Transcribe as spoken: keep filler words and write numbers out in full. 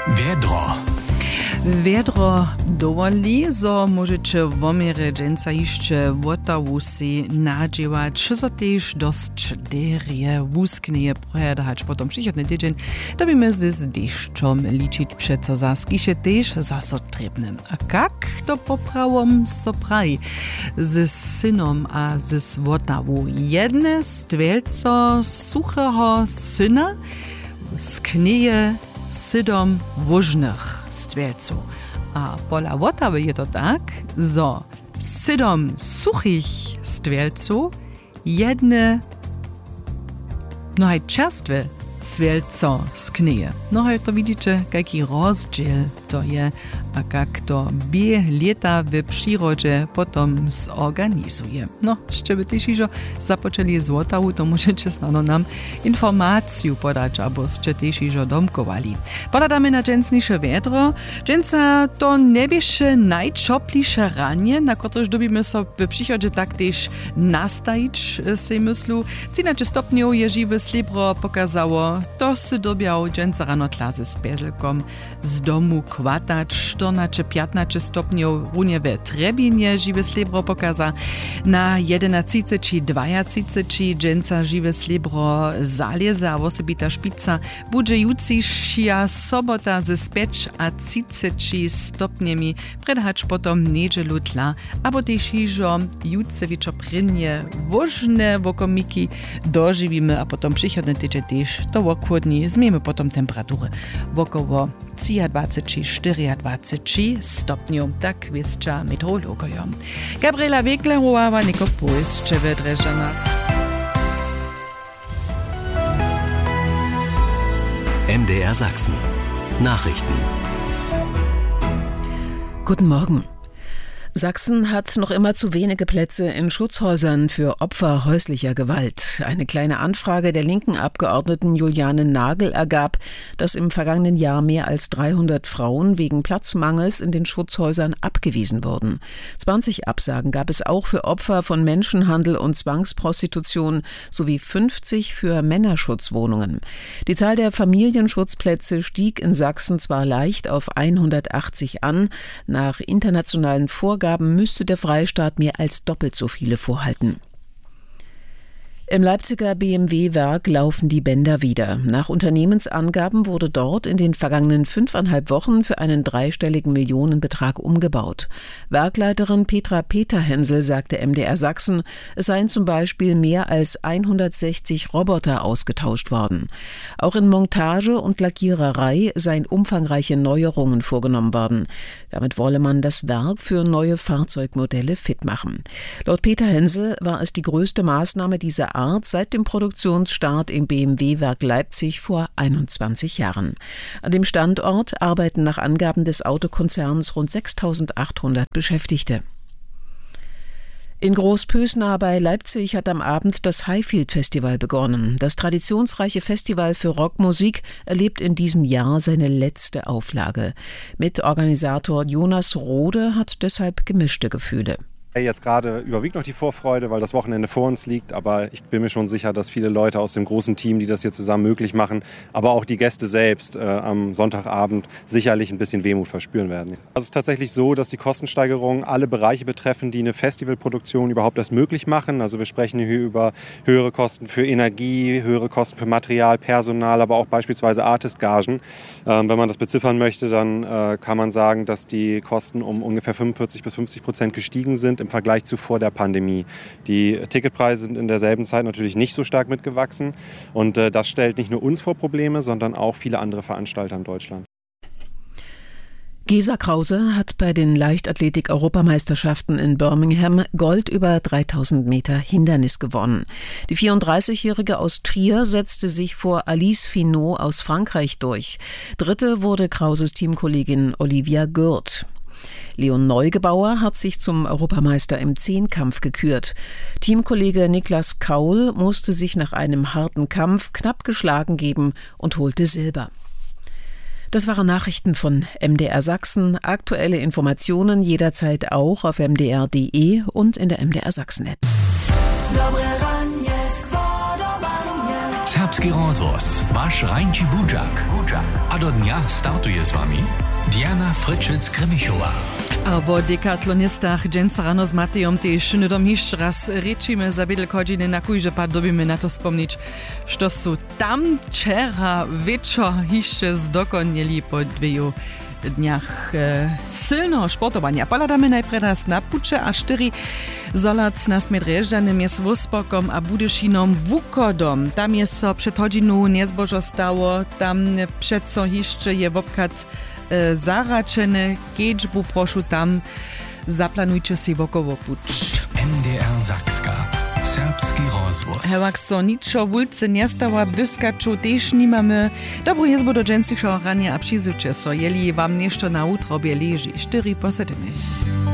Wiedro. Wiedro dowoli, zo możecie w omierze dżęca jeszcze wotawu si nadziewać, że też dość derje wusknie projadać potom przychodny tydzień, to bymy z deszczom liczyć przeco za skisze też zasotrybnym. A jak to poprawom so prawi z synom a z wotawu? Jedne stwielco suchego syna sknieje sydom wożnych stwielców. A pola wotawy je to tak, zo sydom suchich stwielców jedne no hej czerstwe stwielco sknieje. No hej to widzicie, jaki rozdziel to je, a jak to bie lata w przyrodzie potom zorganizuje. No, jeszcze by też już zapoczęli z wotawu, to możecie snano nam informację podać, albo ste też już domkowali. Podadamy na dżęsniejsze wiedro. Dżęca to nie biesze najczoplisze ranie, na któreż dobimy sobie w przychodzie tak też nastajić, sobie myślu. trzynaście stopniów je żywe slibro pokazało, to sy dobiał dżęca rano klasy z pezlkom z domu kłatać, czternaście piętnaście stopniów runie w Trebinie żywe slibro pokaza. Na jedenaście czy dwadzieścia dżęca żywe slibro zalieza, a osobita szpica bude jutrzejsza sobota ze spięć a trzydzieści stopniami, predhać potom niedzielu tla, abo też iżo jutce wieczor prynie wożne wokomiki dożywimy, a potom przychodny tydzień też to wokłodni zmiemy potom temperatury wokoło dwadzieścia cztery stopniów, tak wieszcza meteorologojom. Gabriela Weglerowa, Niko Puls, Czewe Dreżana. M D R Sachsen. Nachrichten. Guten Morgen. Sachsen hat noch immer zu wenige Plätze in Schutzhäusern für Opfer häuslicher Gewalt. Eine kleine Anfrage der linken Abgeordneten Juliane Nagel ergab, dass im vergangenen Jahr mehr als dreihundert Frauen wegen Platzmangels in den Schutzhäusern abgewiesen wurden. zwanzig Absagen gab es auch für Opfer von Menschenhandel und Zwangsprostitution sowie fünfzig für Männerschutzwohnungen. Die Zahl der Familienschutzplätze stieg in Sachsen zwar leicht auf hundertachtzig an, nach internationalen Vorgaben müsste der Freistaat mehr als doppelt so viele vorhalten. Im Leipziger B M W-Werk laufen die Bänder wieder. Nach Unternehmensangaben wurde dort in den vergangenen fünfeinhalb Wochen für einen dreistelligen Millionenbetrag umgebaut. Werkleiterin Petra Peterhensel sagte M D R Sachsen, es seien zum Beispiel mehr als hundertsechzig Roboter ausgetauscht worden. Auch in Montage und Lackiererei seien umfangreiche Neuerungen vorgenommen worden. Damit wolle man das Werk für neue Fahrzeugmodelle fit machen. Laut Peterhensel war es die größte Maßnahme dieser Art seit dem Produktionsstart im B M W-Werk Leipzig vor einundzwanzig Jahren. An dem Standort arbeiten nach Angaben des Autokonzerns rund sechstausendachthundert Beschäftigte. In Großpösna bei Leipzig hat am Abend das Highfield Festival begonnen. Das traditionsreiche Festival für Rockmusik erlebt in diesem Jahr seine letzte Auflage. Mitorganisator Jonas Rode hat deshalb gemischte Gefühle. Jetzt gerade überwiegt noch die Vorfreude, weil das Wochenende vor uns liegt, aber ich bin mir schon sicher, dass viele Leute aus dem großen Team, die das hier zusammen möglich machen, aber auch die Gäste selbst äh, am Sonntagabend sicherlich ein bisschen Wehmut verspüren werden. Also es ist tatsächlich so, dass die Kostensteigerungen alle Bereiche betreffen, die eine Festivalproduktion überhaupt erst möglich machen. Also wir sprechen hier über höhere Kosten für Energie, höhere Kosten für Material, Personal, aber auch beispielsweise Artistgagen. Ähm, wenn man das beziffern möchte, dann äh, kann man sagen, dass die Kosten um ungefähr fünfundvierzig bis fünfzig Prozent gestiegen sind im Vergleich zu vor der Pandemie. Die Ticketpreise sind in derselben Zeit natürlich nicht so stark mitgewachsen und äh, das stellt nicht nur uns vor Probleme, sondern auch viele andere Veranstalter in Deutschland. Gesa Krause hat bei den Leichtathletik-Europameisterschaften in Birmingham Gold über dreitausend Meter Hindernis gewonnen. Die vierunddreißigjährige aus Trier setzte sich vor Alice Finot aus Frankreich durch. Dritte wurde Krauses Teamkollegin Olivia Gürt. Leon Neugebauer hat sich zum Europameister im Zehnkampf gekürt. Teamkollege Niklas Kaul musste sich nach einem harten Kampf knapp geschlagen geben und holte Silber. Das waren Nachrichten von M D R Sachsen. Aktuelle Informationen jederzeit auch auf m d r punkt d e und in der M D R Sachsen App. Serbski rozvoz, wasz Rańci Budzak. A do dnia startuje z wami Diana Fryczec-Grymichowa. A o dekatlonistach dżęca rano z Matejom też nudom jeszcze raz rečimy za biedl godziny, na kujże pa dobimy na to wspomnieć, što su tam wczera wieczor jeszcze zdokonieli po dwieju dniach e, silno sportowania. Poladamy najpierw raz na pucze, a cztery zolac nas med Režďanem jest Wospokom a Budyšinom Vukodom. Tam jest so przed godziną niezbożo stało, tam przed co jeszcze je wopkat e, zaraczeny, kiedźbu proszę tam, zaplanujcie si wokowo pucz. N D R Sakska. Serbski rozvoz. Hewak so niczo wulce nie stała, wyskaczu też nie mamy. Dobro jest bo do dżęcyszo ranie a przyzycie so, jeli wam nešto na utrobie leży. Cztery posedynych.